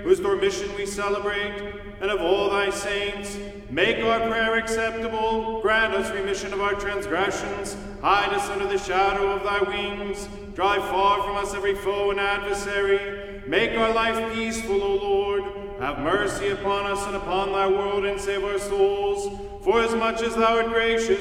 whose dormition we celebrate, and of all thy saints, make our prayer acceptable, grant us remission of our transgressions, hide us under the shadow of thy wings, drive far from us every foe and adversary, make our life peaceful, O Lord, have mercy upon us and upon thy world, and save our souls, for as much as thou art gracious,